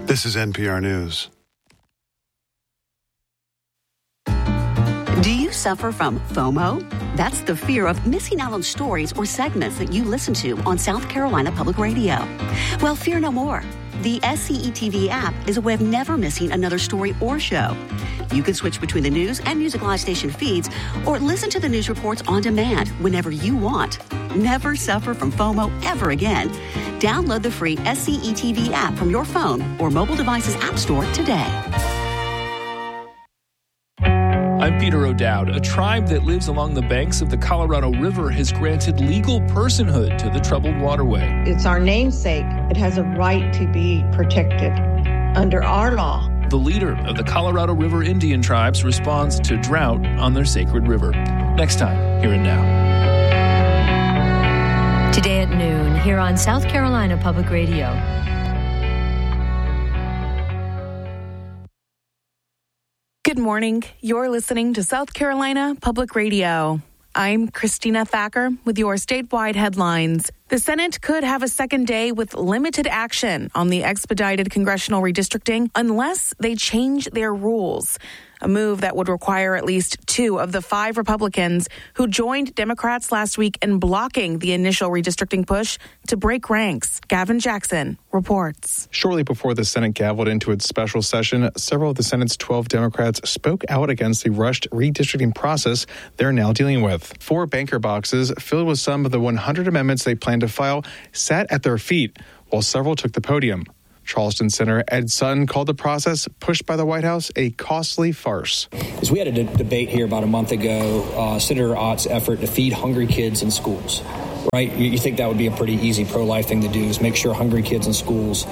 This is NPR News. Do you suffer from FOMO? That's the fear of missing out on stories or segments that you listen to on South Carolina Public Radio. Well, fear no more. The SCETV app is a way of never missing another story or show. You can switch between the news and Music Live station feeds or listen to the news reports on demand whenever you want. Never suffer from FOMO ever again. Download the free SCETV app from your phone or mobile device's app store today. I'm Peter O'Dowd. A tribe that lives along the banks of the Colorado River has granted legal personhood to the troubled waterway. It's our namesake. It has a right to be protected under our law. The leader of the Colorado River Indian tribes responds to drought on their sacred river. Next time, here and now. Today at noon, here on South Carolina Public Radio. Good morning. You're listening to South Carolina Public Radio. I'm Christina Thacker with your statewide headlines. The Senate could have a second day with limited action on the expedited congressional redistricting unless they change their rules. A move that would require at least 2 of the 5 Republicans who joined Democrats last week in blocking the initial redistricting push to break ranks. Gavin Jackson reports. Shortly before the Senate gavelled into its special session, several of the Senate's 12 Democrats spoke out against the rushed redistricting process they're now dealing with. 4 banker boxes filled with some of the 100 amendments they plan to file sat at their feet, while several took the podium. Charleston Senator Ed Sutton called the process pushed by the White House a costly farce. As we had a debate here about a month ago, Senator Ott's effort to feed hungry kids in schools, right? You think that would be a pretty easy pro-life thing to do, is make sure hungry kids in schools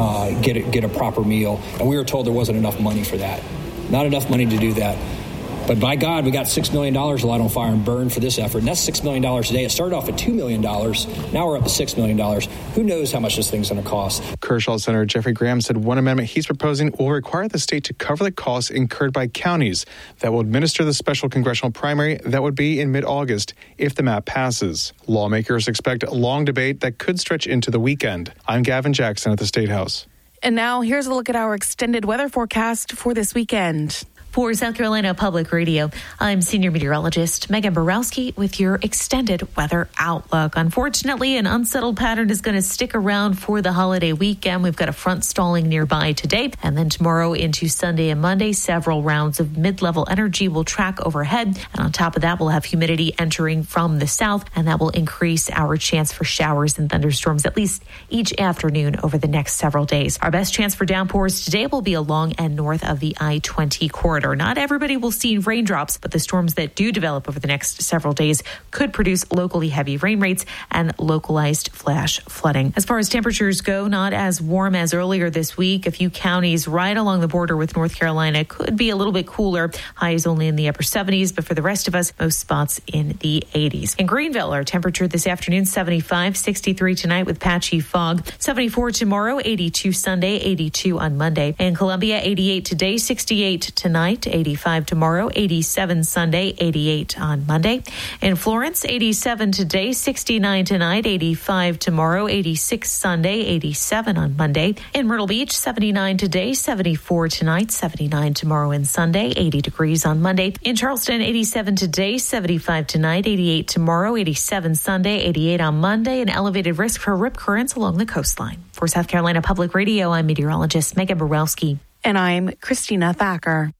get a proper meal. And we were told there wasn't enough money for that. Not enough money to do that. But by God, we got $6 million light on fire and burn for this effort. And that's $6 million today. It started off at $2 million. Now we're up to $6 million. Who knows how much this thing's going to cost? Kershaw Senator Jeffrey Graham said one amendment he's proposing will require the state to cover the costs incurred by counties that will administer the special congressional primary that would be in mid-August if the map passes. Lawmakers expect a long debate that could stretch into the weekend. I'm Gavin Jackson at the State House. And now here's a look at our extended weather forecast for this weekend. For South Carolina Public Radio, I'm senior meteorologist Megan Borowski with your extended weather outlook. Unfortunately, an unsettled pattern is going to stick around for the holiday weekend. We've got a front stalling nearby today, and then tomorrow into Sunday and Monday, several rounds of mid-level energy will track overhead. And on top of that, we'll have humidity entering from the south, and that will increase our chance for showers and thunderstorms at least each afternoon over the next several days. Our best chance for downpours today will be along and north of the I-20 corridor. Not everybody will see raindrops, but the storms that do develop over the next several days could produce locally heavy rain rates and localized flash flooding. As far as temperatures go, not as warm as earlier this week. A few counties right along the border with North Carolina could be a little bit cooler. Highs only in the upper 70s, but for the rest of us, most spots in the 80s. In Greenville, our temperature this afternoon, 75, 63 tonight with patchy fog, 74 tomorrow, 82 Sunday, 82 on Monday. In Columbia, 88 today, 68 tonight. 85 tomorrow, 87 Sunday, 88 on Monday. In Florence, 87 today, 69 tonight, 85 tomorrow, 86 Sunday, 87 on Monday. In Myrtle Beach, 79 today, 74 tonight, 79 tomorrow and Sunday, 80 degrees on Monday. In Charleston, 87 today, 75 tonight, 88 tomorrow, 87 Sunday, 88 on Monday. An elevated risk for rip currents along the coastline. For South Carolina Public Radio, I'm meteorologist Megan Borowski. And I'm Christina Thacker.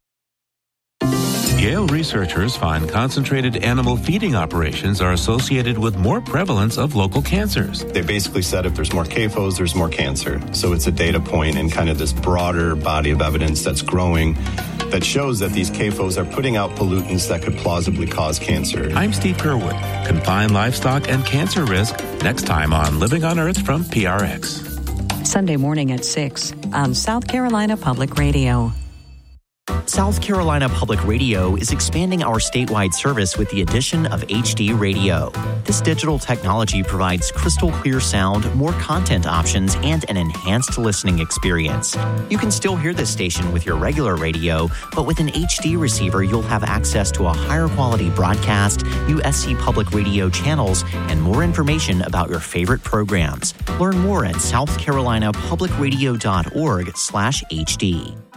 Yale researchers find concentrated animal feeding operations are associated with more prevalence of local cancers. They basically said if there's more CAFOs, there's more cancer. So it's a data point in kind of this broader body of evidence that's growing that shows that these CAFOs are putting out pollutants that could plausibly cause cancer. I'm Steve Kerwood. Confined livestock and cancer risk next time on Living on Earth from PRX. Sunday morning at 6 on South Carolina Public Radio. South Carolina Public Radio is expanding our statewide service with the addition of HD Radio. This digital technology provides crystal clear sound, more content options, and an enhanced listening experience. You can still hear this station with your regular radio, but with an HD receiver, you'll have access to a higher quality broadcast, USC Public Radio channels, and more information about your favorite programs. Learn more at southcarolinapublicradio.org/HD.